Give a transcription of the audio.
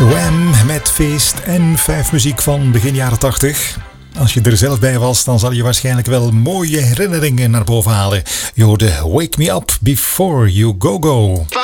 Wham met feest en 5 muziek van begin jaren 80. Als je er zelf bij was, dan zal je waarschijnlijk wel mooie herinneringen naar boven halen. Je hoorde Wake Me Up Before You Go Go.